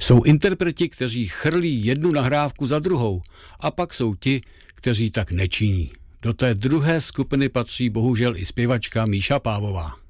Jsou interpreti, kteří chrlí jednu nahrávku za druhou, a pak jsou ti, kteří tak nečiní. Do té druhé skupiny patří bohužel i zpěvačka Míša Pávová.